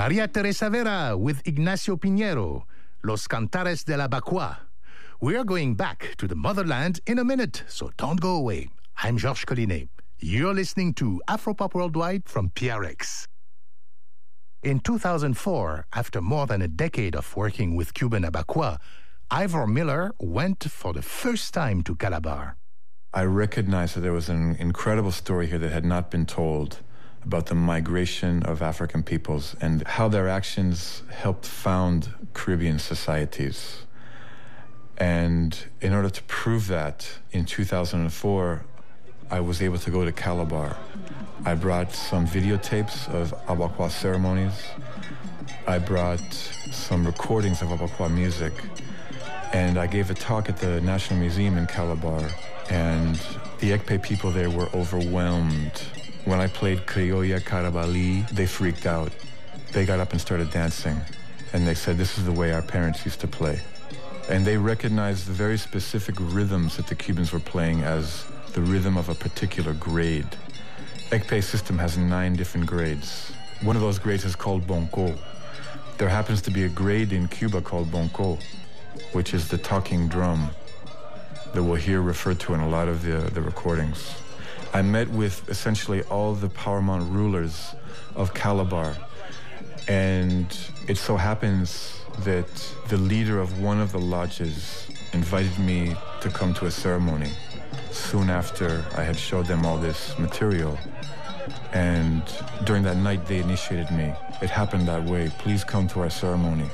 Maria Teresa Vera with Ignacio Piñero, Los Cantares de la Bacua. We are going back to the motherland in a minute, so don't go away. I'm Georges Collinet. You're listening to Afropop Worldwide from PRX. In 2004, after more than a decade of working with Cuban Abacoa, Ivor Miller went for the first time to Calabar. I recognized that there was an incredible story here that had not been told about the migration of African peoples and how their actions helped found Caribbean societies. And in order to prove that, in 2004, I was able to go to Calabar. I brought some videotapes of Abacoa ceremonies. I brought some recordings of Abacoa music. And I gave a talk at the National Museum in Calabar. And the Ekpe people there were overwhelmed. When I played Criolla Carabali, they freaked out. They got up and started dancing. And they said, this is the way our parents used to play. And they recognized the very specific rhythms that the Cubans were playing as the rhythm of a particular grade. Ekpe system has 9 different grades. One of those grades is called bonko. There happens to be a grade in Cuba called bonko, which is the talking drum that we'll hear referred to in a lot of the recordings. I met with essentially all the paramount rulers of Calabar, and it so happens that the leader of one of the lodges invited me to come to a ceremony soon after I had showed them all this material. And during that night, they initiated me. It happened that way. Please come to our ceremony.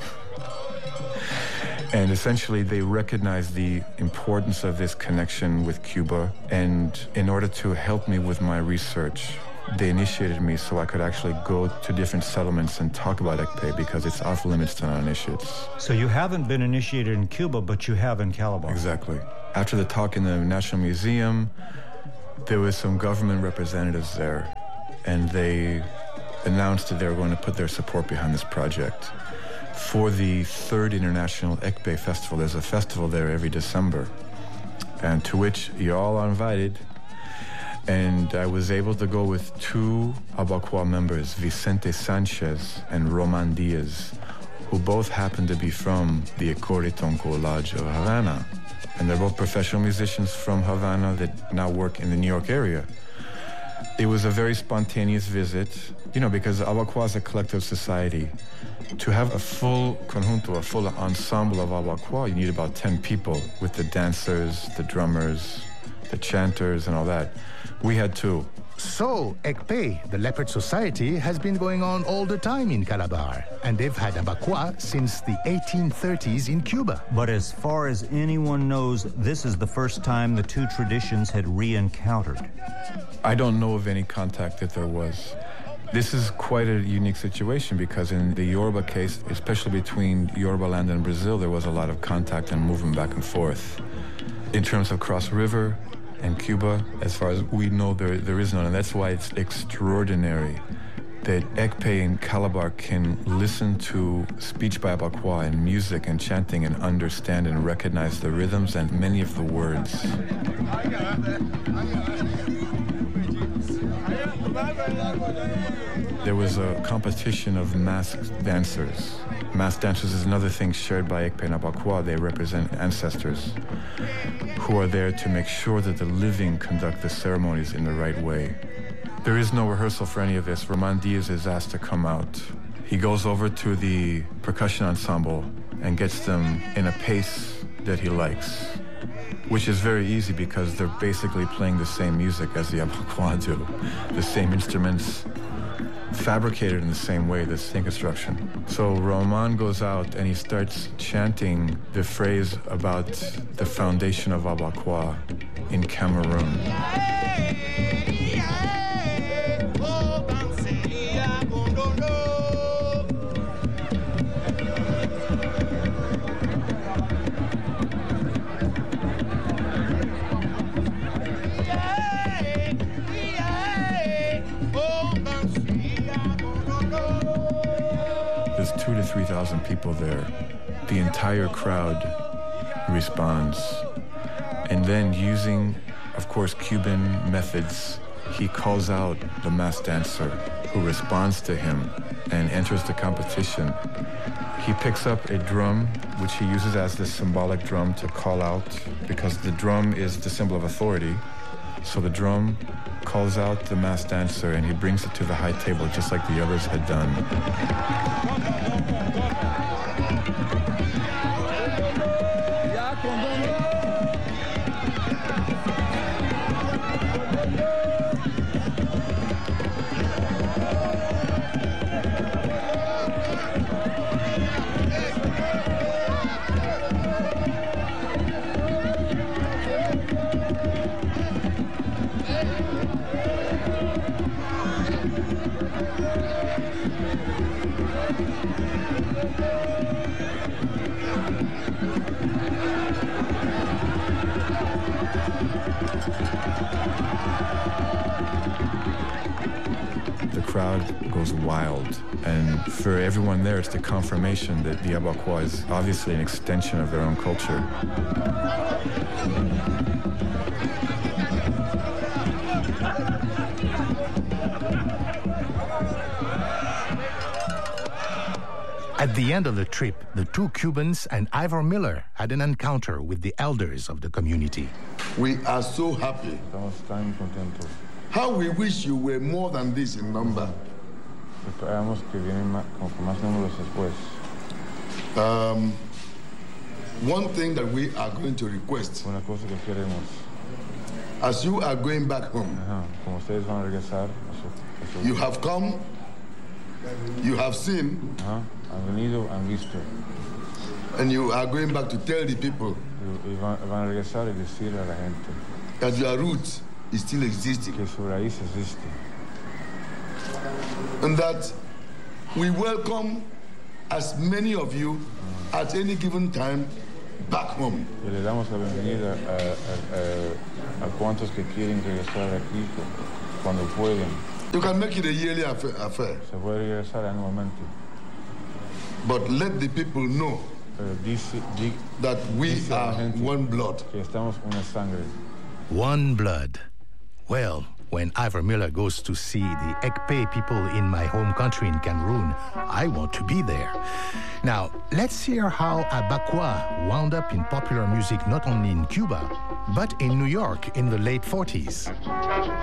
And essentially, they recognized the importance of this connection with Cuba. And in order to help me with my research, they initiated me so I could actually go to different settlements and talk about Ekpe because it's off limits to non-initiates. So you haven't been initiated in Cuba, but you have in Calabar. Exactly. After the talk in the National Museum, there was some government representatives there, and they announced that they were going to put their support behind this project. For the 3rd International Ekpe Festival, there's a festival there every December, and to which you all are invited. And I was able to go with 2 Abacoa members, Vicente Sanchez and Roman Diaz, who both happen to be from the Ecori Tonko Lodge of Havana. And they're both professional musicians from Havana that now work in the New York area. It was a very spontaneous visit, because Abacoa is a collective society. To have a full conjunto, a full ensemble of Abacoa, you need about 10 people with the dancers, the drummers, the chanters, and all that. We had 2. So, Ekpe, the Leopard Society, has been going on all the time in Calabar, and they've had Abacoa since the 1830s in Cuba. But as far as anyone knows, this is the first time the 2 traditions had re-encountered. I don't know of any contact that there was. This is quite a unique situation because in the Yoruba case, especially between Yoruba land and Brazil, there was a lot of contact and movement back and forth. In terms of Cross River and Cuba, as far as we know, there is none, and that's why it's extraordinary that Ekpe and Calabar can listen to speech by Abacoa and music and chanting and understand and recognize the rhythms and many of the words. There was a competition of masked dancers. Masked dancers is another thing shared by Ekpe and Abacoa. They represent ancestors who are there to make sure that the living conduct the ceremonies in the right way. There is no rehearsal for any of this. Roman Diaz is asked to come out. He goes over to the percussion ensemble and gets them in a pace that he likes, which is very easy because they're basically playing the same music as the Abacoa do, the same instruments, fabricated in the same way, the same construction. So Roman goes out and he starts chanting the phrase about the foundation of Abacoa in Cameroon. There's 2,000 to 3,000 people there. The entire crowd responds. And then using, of course, Cuban methods, he calls out the masked dancer who responds to him and enters the competition. He picks up a drum, which he uses as the symbolic drum to call out, because the drum is the symbol of authority. So the drum calls out the masked dancer, and he brings it to the high table, just like the others had done. The crowd goes wild, and for everyone there, it's the confirmation that the Abakwa is obviously an extension of their own culture. At the end of the trip, the two Cubans and Ivor Miller had an encounter with the elders of the community. We are so happy. How we wish you were more than this in number. One thing that we are going to request, as you are going back home, you have come, you have seen, and you are going back to tell the people that your roots is still existing. And that we welcome as many of you at any given time back home. Le damos la bienvenida a cuantos que quieren regresar aquí cuando pueden. You can make it a yearly affair. Se puede regresar anualmente. But let the people know that we are one blood. Que estamos una sangre. One blood. Well, when Ivor Miller goes to see the Ekpe people in my home country in Cameroon, I want to be there. Now, let's hear how Abakwa wound up in popular music not only in Cuba, but in New York in the late 40s.